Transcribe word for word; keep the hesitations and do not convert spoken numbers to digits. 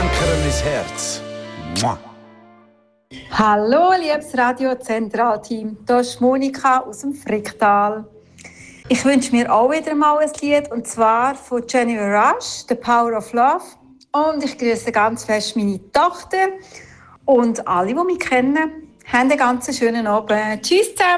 Ankern ins Herz. Mua. Hallo, liebes Radio Zentralteam. Hier ist Monika aus dem Fricktal. Ich wünsche mir auch wieder mal ein Lied, und zwar von Jennifer Rush, «The Power of Love». Und ich grüße ganz fest meine Tochter und alle, die mich kennen. Haben einen ganz schönen Abend. Tschüss zusammen.